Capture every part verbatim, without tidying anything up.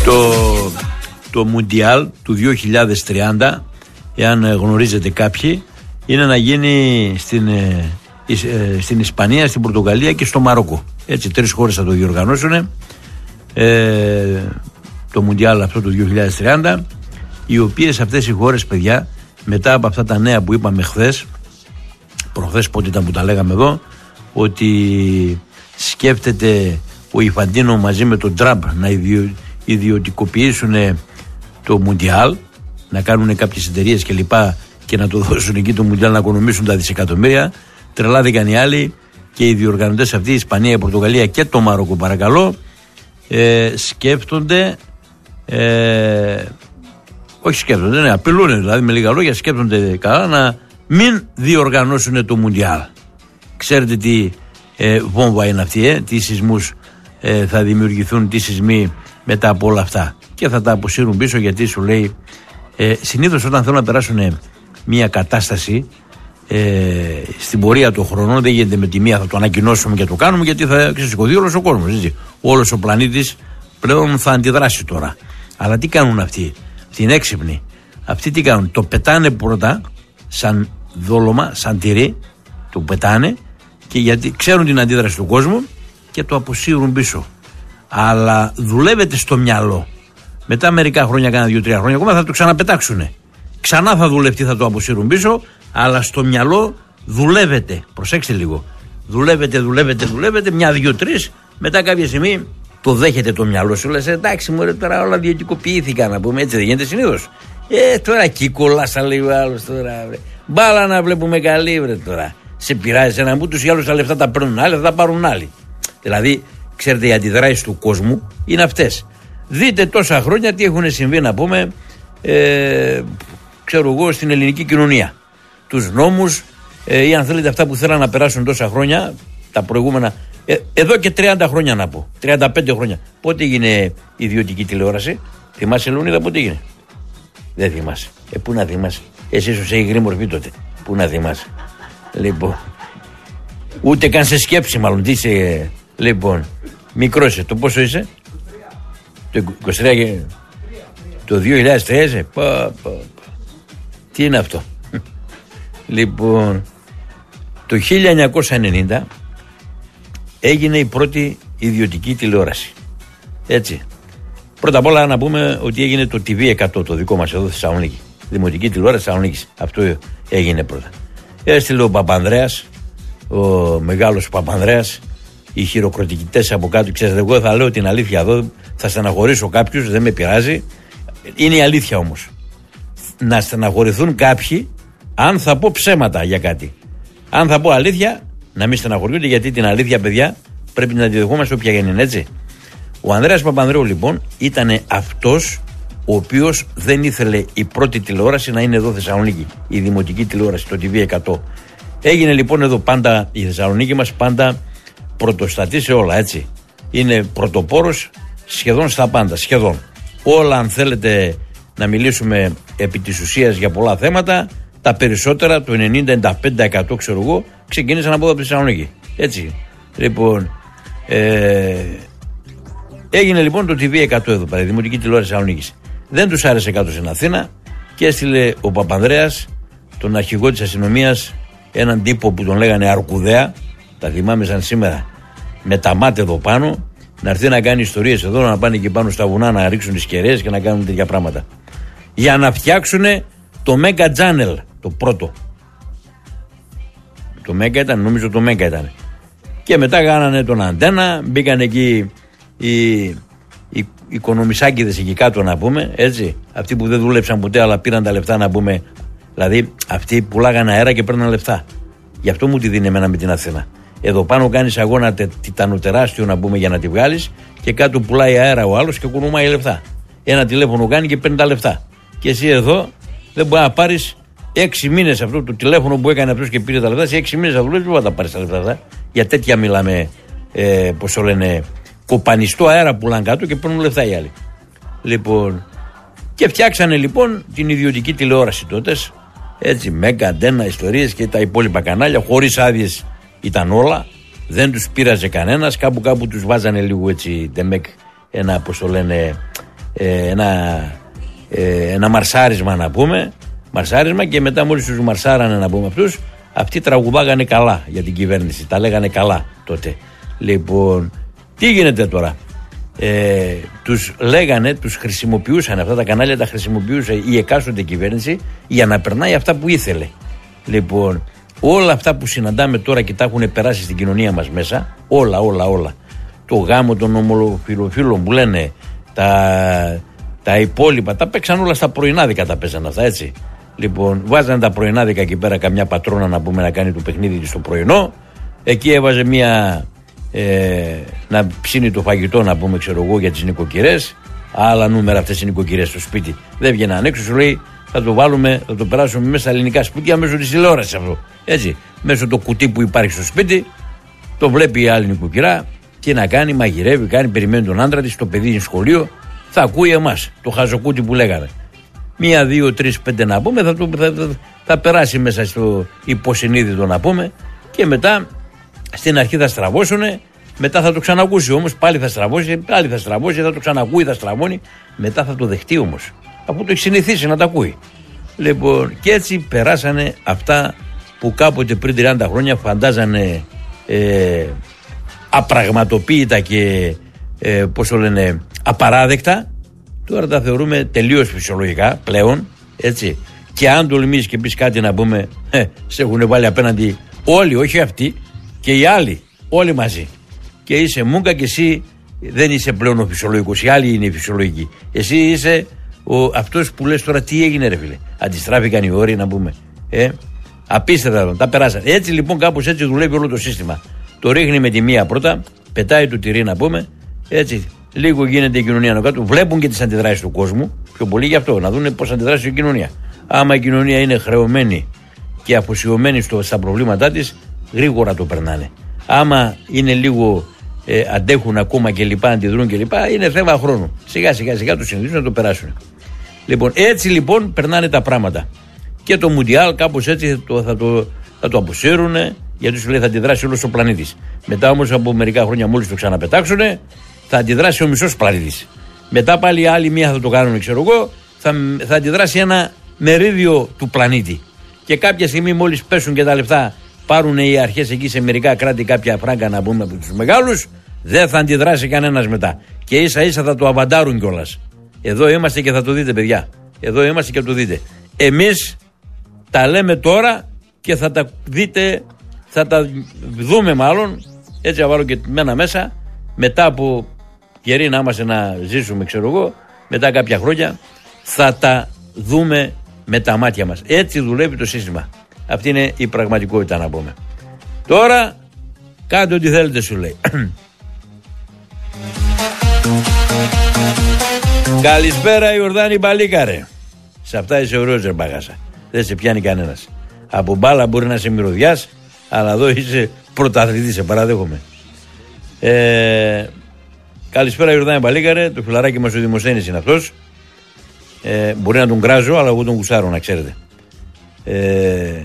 Το, το Μουντιάλ του δύο χιλιάδες τριάντα, εάν γνωρίζετε κάποιοι, είναι να γίνει στην, ε, ε, στην Ισπανία, στην Πορτογαλία και στο Μαρόκο. Έτσι, τρεις χώρες θα το διοργανώσουν. Ε, το Μουντιάλ αυτό του δύο χιλιάδες τριάντα, οι οποίες αυτές οι χώρες, παιδιά, μετά από αυτά τα νέα που είπαμε χθες, προχθές πότε ήταν που τα λέγαμε εδώ, ότι σκέφτεται ο Ιφαντίνο μαζί με τον Τραμπ να ιδιο, ιδιωτικοποιήσουν το Μουντιάλ, να κάνουν κάποιες εταιρείες και λοιπά και να το δώσουν εκεί το Μουντιάλ να οικονομήσουν τα δισεκατομμύρια. Τρελάθηκαν οι άλλοι και οι διοργανωτές αυτοί, η Ισπανία, η Πορτογαλία και το Μαρόκο, παρακαλώ, ε, σκέφτονται, ε, όχι σκέφτονται, ναι, απειλούν δηλαδή με λίγα λόγια, σκέφτονται καλά να μην διοργανώσουν το Μουντιάλ. Ξέρετε τι ε, βόμβα είναι αυτή, ε, τι σεισμούς ε, θα δημιουργηθούν, τι σεισμοί μετά από όλα αυτά. Και θα τα αποσύρουν πίσω, γιατί σου λέει, ε, συνήθως όταν θέλουν να περάσουν μια κατάσταση ε, στην πορεία των χρονών, δεν γίνεται με τη μία θα το ανακοινώσουμε και το κάνουμε, γιατί θα ξεσηκωθεί όλος ο κόσμος. Έτσι. Όλος ο πλανήτης πλέον θα αντιδράσει τώρα. Αλλά τι κάνουν αυτοί, αυτοί είναι έξυπνοι. Αυτοί τι κάνουν, το πετάνε πρώτα σαν δόλωμα, σαν τυρί, το πετάνε, και γιατί ξέρουν την αντίδραση του κόσμου και το αποσύρουν πίσω. Αλλά δουλεύεται στο μυαλό. Μετά μερικά χρόνια, κάνα δύο-τρία χρόνια ακόμα, θα το ξαναπετάξουν. Ξανά θα δουλευτεί, θα το αποσύρουν πίσω, αλλά στο μυαλό δουλεύεται. Προσέξτε λίγο. Δουλεύεται, δουλεύεται, δουλεύεται, μια, δύο, τρεις. Μετά κάποια στιγμή το δέχεται το μυαλό σου. Λες, εντάξει, μωρέ, τώρα όλα ιδιωτικοποιήθηκαν, να πούμε, έτσι δεν γίνεται συνήθως. Ε, τώρα εκεί κολλάσα λίγο άλλο τώρα. Βρε. Μπάλα να βλέπουμε καλή, βρε τώρα. Σε πειράζει ένα που τους ή άλλους τα λεφτά τα παίρνουν άλλοι, θα τα πάρουν άλλοι. Δηλαδή, ξέρετε, οι αντιδράσεις του κόσμου είναι αυτές. Δείτε τόσα χρόνια τι έχουν συμβεί, να πούμε, ε, ξέρω εγώ, στην ελληνική κοινωνία. Τους νόμους ε, ή αν θέλετε αυτά που θέλαν να περάσουν τόσα χρόνια, τα προηγούμενα, ε, εδώ και τριάντα χρόνια να πω, τριάντα πέντε χρόνια. Πότε έγινε ιδιωτική τηλεόραση, θυμάσαι Λεωνίδα, πότε έγινε? Δεν θυμάσαι. Ε, πού να θυμάσαι. Εσύ ίσως έχει γκρι μορφή τότε. Πού να θυμάσαι. Λοιπόν, ούτε καν σε σκέψη μάλλον. Τι είσαι, λοιπόν, μικρός είσαι. Το πόσο είσαι? Το είκοσι τρία και... Το δύο χιλιάδες τρία είσαι. Πα, πα, πα. Τι είναι αυτό? Λοιπόν, το χίλια εννιακόσια ενενήντα έγινε η πρώτη ιδιωτική τηλεόραση. Έτσι. Πρώτα απ' όλα να πούμε ότι έγινε το τι βι εκατό, το δικό μας εδώ στη Θεσσαλονίκη. Δημοτική τηλεόραση Θεσσαλονίκης. Αυτό έγινε πρώτα. Έστειλε ο Παπανδρέας, ο μεγάλος Παπανδρέας, οι χειροκροτητές από κάτω. Ξέρετε, εγώ θα λέω την αλήθεια εδώ, θα στεναχωρήσω κάποιους, δεν με πειράζει. Είναι η αλήθεια όμως. Να στεναχωρηθούν κάποιοι αν θα πω ψέματα για κάτι. Αν θα πω αλήθεια, να μην στεναχωριούνται, γιατί την αλήθεια, παιδιά, πρέπει να τη δεχόμαστε όποια είναι, έτσι. Ο Ανδρέας Παπανδρέου, λοιπόν, ήταν αυτός ο οποίος δεν ήθελε η πρώτη τηλεόραση να είναι εδώ Θεσσαλονίκη, η δημοτική τηλεόραση, το τι βι εκατό. Έγινε λοιπόν εδώ πάντα η Θεσσαλονίκη μας, πάντα πρωτοστατή σε όλα, έτσι. Είναι πρωτοπόρος σχεδόν στα πάντα, σχεδόν. Όλα, αν θέλετε να μιλήσουμε επί της ουσίας για πολλά θέματα, τα περισσότερα, το ενενήντα με ενενήντα πέντε τοις εκατό ξέρω εγώ, ξεκίνησαν από εδώ από τη Θεσσαλονίκη. Έτσι. Λοιπόν, ε, έγινε λοιπόν το τι βι εκατό εδώ πέρα, η δημοτική τηλεόραση Θεσσαλονίκης. Δεν τους άρεσε κάτω στην Αθήνα και έστειλε ο Παπανδρέας, τον αρχηγό της αστυνομίας, έναν τύπο που τον λέγανε Αρκουδέα, τα θυμάμαι σαν σήμερα, με τα μάτια εδώ πάνω, να έρθει να κάνει ιστορίες εδώ, να πάνε εκεί πάνω στα βουνά να ρίξουν τις κεραίες και να κάνουν τέτοια πράγματα. Για να φτιάξουν το Mega Channel, το πρώτο. Το Mega ήταν, νομίζω το Mega ήταν. Και μετά κάνανε τον Αντένα, μπήκαν εκεί οι, οι οικονομισάκηδες εκεί κάτω, να πούμε, έτσι. Αυτοί που δεν δούλεψαν ποτέ αλλά πήραν τα λεφτά, να πούμε. Δηλαδή αυτοί πουλάγαν αέρα και παίρναν λεφτά. Γι' αυτό μου τη δίνει εμένα με την Αθήνα. Εδώ πάνω κάνεις αγώνα τε, τιτανοτεράστιο, να πούμε, για να τη βγάλεις, και κάτω πουλάει αέρα ο άλλος και κουνούμάει λεφτά. Ένα τηλέφωνο κάνει και παίρνει τα λεφτά. Και εσύ εδώ δεν μπορεί να πάρεις έξι μήνες αυτό το τηλέφωνο που έκανε αυτός και πήρε τα λεφτά. Σε έξι μήνες θα δουλεύεις, δεν μπορεί να τα πάρεις τα λεφτά αυτά. Για τέτοια μιλάμε, ε, πώς το λένε, κοπανιστό αέρα πουλάνε κάτω και παίρνουν λεφτά οι άλλοι. Λοιπόν, και φτιάξανε λοιπόν την ιδιωτική τηλεόραση τότε. Έτσι, Μέγκα, Αντένα, ιστορίες και τα υπόλοιπα κανάλια, χωρίς άδειες ήταν όλα. Δεν τους πείραζε κανένας. Κάπου κάπου τους βάζανε λίγο έτσι, τεμεκ, ένα, πώς το λένε, ε, ένα, ε, ένα μαρσάρισμα να πούμε. Μαρσάρισμα και μετά μόλις τους μαρσάρανε να πούμε αυτούς, αυτοί τραγουδάγανε καλά για την κυβέρνηση. Τα λέγανε καλά τότε. Λοιπόν, τι γίνεται τώρα. Ε, τους λέγανε, τους χρησιμοποιούσαν αυτά τα κανάλια, τα χρησιμοποιούσε η εκάστοτε κυβέρνηση για να περνάει αυτά που ήθελε. Λοιπόν, όλα αυτά που συναντάμε τώρα και τα έχουν περάσει στην κοινωνία μας μέσα, όλα, όλα, όλα. Το γάμο των ομοφιλοφίλων που λένε, τα, τα υπόλοιπα, τα παίξαν όλα στα πρωινάδικα, τα παίζαν αυτά, έτσι. Λοιπόν, βάζανε τα πρωινάδικα εκεί πέρα καμιά πατρόνα να πούμε να κάνει το παιχνίδι της στο πρωινό. Εκεί έβαζε μια. Ε, να ψήνει το φαγητό να πούμε ξέρω εγώ για τις νοικοκυρές. Άλλα νούμερα αυτές οι νοικοκυρές στο σπίτι. Δεν βγαίναν έξω, σου λέει θα το βάλουμε, θα το περάσουμε μέσα στα ελληνικά σπίτια μέσω της τηλεόρασης αυτό. Έτσι, μέσω το κουτί που υπάρχει στο σπίτι, το βλέπει η άλλη νοικοκυρά. Τι να κάνει, μαγειρεύει, κάνει, περιμένει τον άντρα της, το παιδί είναι σχολείο, θα ακούει εμάς, το χαζοκούτι που λέγανε. Μία, δύο, τρεις, πέντε να πούμε, θα, το, θα, θα, θα περάσει μέσα στο υποσυνείδητο να πούμε και μετά στην αρχή θα στραβώσουνε, μετά θα το ξανακούσει όμως, πάλι θα στραβώσει, πάλι θα στραβώσει, θα το ξανακούει, θα στραβώνει, μετά θα το δεχτεί όμως, αφού το έχει συνηθίσει να τα ακούει. Λοιπόν, και έτσι περάσανε αυτά που κάποτε πριν τριάντα χρόνια φαντάζανε ε, απραγματοποίητα και ε, πώς το λένε, απαράδεκτα. Τώρα τα θεωρούμε τελείως φυσιολογικά πλέον, έτσι. Και αν τολμήσεις και πεις κάτι να πούμε, ε, σε έχουν βάλει απέναντι όλοι, όχι αυτοί, και οι άλλοι, όλοι μαζί. Και είσαι μούγκα και εσύ δεν είσαι πλέον ο φυσιολογικός, οι άλλοι είναι οι φυσιολογικοί. Εσύ είσαι ο, αυτός που λες τώρα τι έγινε ρε φίλε. Αντιστράφηκαν οι όροι να πούμε. Ε, απίστευτα, τα περάσαν. Έτσι λοιπόν κάπως έτσι δουλεύει όλο το σύστημα. Το ρίχνει με τη μία πρώτα, πετάει το τυρί να πούμε, έτσι. Λίγο γίνεται η κοινωνία να κάτω. Βλέπουν και τις αντιδράσεις του κόσμου. Πιο πολύ γι' αυτό. Να δουν πώς αντιδράσει η κοινωνία. Άμα η κοινωνία είναι χρεωμένη και αφοσιωμένη στο, στα προβλήματά της, γρήγορα το περνάνε. Άμα είναι λίγο ε, αντέχουν ακόμα και λοιπά, αντιδρούν και λοιπά, είναι θέμα χρόνου. Σιγά σιγά σιγά το συνηθίζουν να το περάσουν. Λοιπόν, έτσι λοιπόν περνάνε τα πράγματα. Και το Μουντιάλ κάπως έτσι θα το, θα το, θα το αποσύρουν, γιατί σου λέει θα αντιδράσει όλος ο πλανήτης. Μετά όμως από μερικά χρόνια, μόλις το ξαναπετάξουν, θα αντιδράσει ο μισός πλανήτης. Μετά πάλι άλλοι μία θα το κάνουν, ξέρω εγώ, θα, θα αντιδράσει ένα μερίδιο του πλανήτη. Και κάποια στιγμή, μόλις πέσουν και τα λεφτά, πάρουν οι αρχές εκεί σε μερικά κράτη κάποια φράγκα να πούμε από τους μεγάλους, δεν θα αντιδράσει κανένας μετά. Και ίσα ίσα θα το αβαντάρουν κιόλας. Εδώ είμαστε και θα το δείτε, παιδιά. Εδώ είμαστε και θα το δείτε. Εμείς τα λέμε τώρα και θα τα δείτε, θα τα δούμε μάλλον. Έτσι θα βάλω και μένα μέσα. Μετά από καιρή να είμαστε να ζήσουμε, ξέρω εγώ, μετά κάποια χρόνια θα τα δούμε με τα μάτια μας. Έτσι δουλεύει το σύστημα. Αυτή είναι η πραγματικότητα να πούμε. Τώρα κάντε ό,τι θέλετε σου λέει. Καλησπέρα Ιορδάνη Μπαλίκαρε. Σε αυτά είσαι ωραίος ρε μπαγάσα. Δεν σε πιάνει κανένας. Από μπάλα μπορεί να είσαι μυρωδιάς, αλλά εδώ είσαι πρωταθλητής, σε παραδέχομαι. Ε, καλησπέρα Ιορδάνη Μπαλίκαρε. Το φιλαράκι μας ο Δημοσθένης είναι αυτός. Ε, μπορεί να τον κράζω, αλλά εγώ τον γουστάρω να ξέρετε. Ε,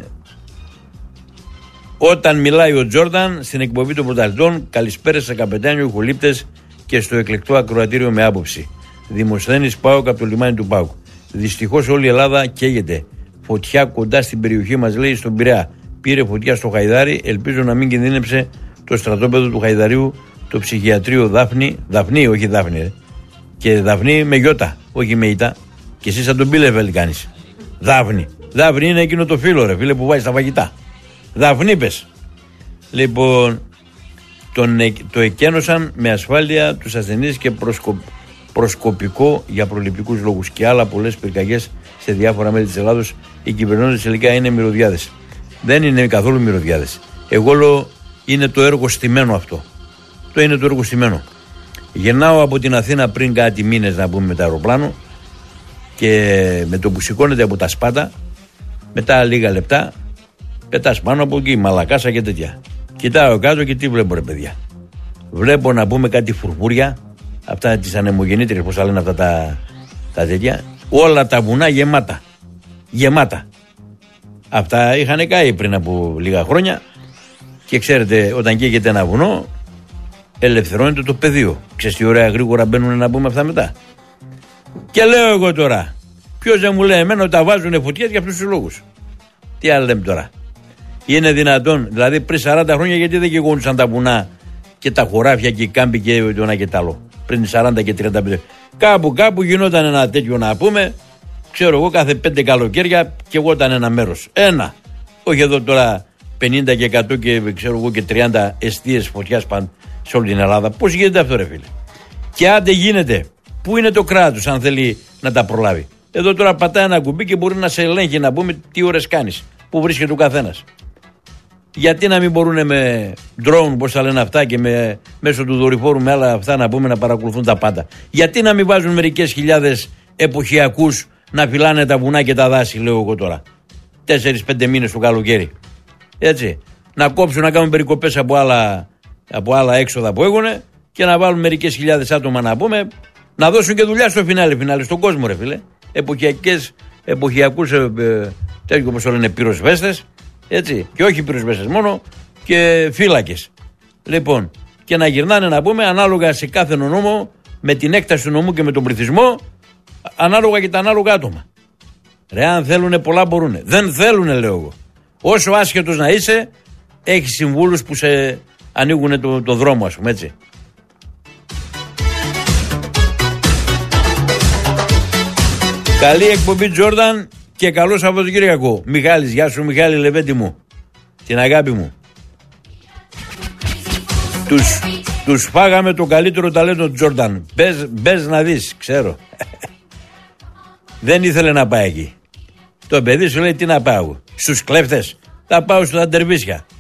όταν μιλάει ο Τζόρνταν στην εκπομπή των πρωταθλητών, καλησπέρα σε καπετάνιο, ηχολήπτες και στο εκλεκτό ακροατήριο με άποψη. Δημοσθένης ΠΑΟΚ από το λιμάνι του ΠΑΟΚ. Δυστυχώς όλη η Ελλάδα καίγεται. Φωτιά κοντά στην περιοχή μας, λέει, στον Πειραιά. Πήρε φωτιά στο Χαϊδάρι. Ελπίζω να μην κινδύνεψε το στρατόπεδο του Χαϊδαρίου, το ψυχιατρίο Δάφνη. Δαφνή, όχι Δάφνη, ρε. Και Δαφνή με γιώτα, όχι με ητά. Και εσύ σαν τον Μπίλεβελ κάνεις. Δάφνη. Δάφνη είναι εκείνο το φίλο, ρε φίλε, που βάζει στα φαγητά. Δαφνή πες. Λοιπόν, τον, το εκένωσαν με ασφάλεια τους ασθενείς και προσκο, προσκοπικό για προληπτικούς λόγους και άλλα πολλές πυρκαγιές σε διάφορα μέρη της Ελλάδος. Οι κυβερνώντες τελικά είναι μυρωδιάδες. Δεν είναι καθόλου μυρωδιάδες. Εγώ λέω είναι το έργο στημένο αυτό. Το είναι το έργο στημένο. Γεννάω από την Αθήνα πριν κάτι μήνες να πούμε με το αεροπλάνο και με το που σηκώνεται από τα σπάτα, μετά λίγα λεπτά πετάς πάνω από εκεί, μαλακάσα και τέτοια. Κοιτάω κάτω και τι βλέπω ρε παιδιά. Βλέπω να πούμε κάτι φουρφούρια, αυτά τις ανεμογεννήτριες, πώς θα λένε αυτά τα, τα τέτοια. Όλα τα βουνά γεμάτα. Γεμάτα. Αυτά είχαν καεί πριν από λίγα χρόνια και ξέρετε όταν καίγεται ένα βουνό ελευθερώνεται το πεδίο. Ξέρεις τι ωραία γρήγορα μπαίνουν να πούμε αυτά μετά. Και λέω εγώ τώρα, ποιος δεν μου λέει εμένα ότι τα βάζουν φωτιές για αυτούς τους λόγους. Τι άλλο λέμε τώρα. Είναι δυνατόν, δηλαδή πριν σαράντα χρόνια, γιατί δεν γεγονούσαν τα βουνά και τα χωράφια και οι κάμποι και το ένα και τ' άλλο. Πριν σαράντα και τριάντα πέντε. Κάπου κάπου γινόταν ένα τέτοιο, να πούμε, ξέρω εγώ, κάθε πέντε καλοκαίρια και εγώ ήταν ένα μέρος. Ένα. Όχι εδώ τώρα πενήντα και εκατό και ξέρω εγώ και τριάντα εστίες φωτιάς παν σε όλη την Ελλάδα. Πώς γίνεται αυτό, ρε φίλε? Και άντε γίνεται. Πού είναι το κράτος, αν θέλει να τα προλάβει? Εδώ τώρα πατάει ένα κουμπί και μπορεί να σε ελέγχει, να πούμε τι ώρες κάνεις, πού βρίσκεται ο καθένας. Γιατί να μην μπορούν με drone, πώς τα λένε αυτά, και με, μέσω του δορυφόρου με άλλα αυτά να πούμε να παρακολουθούν τα πάντα? Γιατί να μην βάζουν μερικές χιλιάδες εποχιακούς να φυλάνε τα βουνά και τα δάση, λέω εγώ τώρα. Τέσσερις πέντε μήνες το καλοκαίρι. Έτσι. Να κόψουν, να κάνουν περικοπές από άλλα, από άλλα έξοδα που έχουν και να βάλουν μερικές χιλιάδες άτομα, να πούμε, να δώσουν και δουλειά στο φινάλι, φινάλι στον κόσμο, ρε φίλε. Εποχιακές, εποχιακούς, ε, ε, τέτοιο όπως το λένε, πυροσβέστες. Έτσι. Και όχι πυροσβέστες μόνο, και φύλακες. Λοιπόν, και να γυρνάνε, να πούμε, ανάλογα σε κάθε νόμο, με την έκταση του νομού και με τον πληθυσμό, ανάλογα και τα ανάλογα άτομα. Ρε, αν θέλουνε πολλά μπορούνε. Δεν θέλουνε, λέω εγώ. Όσο άσχετος να είσαι, έχει συμβούλους που σε ανοίγουν το, το δρόμο, ας πούμε, έτσι. Καλή εκπομπή, Τζόρνταν, και καλό Σαββατοκύριακο. Μιχάλης, γεια σου Μιχάλη Λεβέντη μου, την αγάπη μου. Τους, τους φάγαμε το καλύτερο ταλέντο του Τζόρνταν. Μπες, μπες να δεις, ξέρω. Δεν ήθελε να πάει εκεί. Το παιδί σου λέει, τι να πάω? Στους κλέφτες? Θα πάω στα ντερβίσια.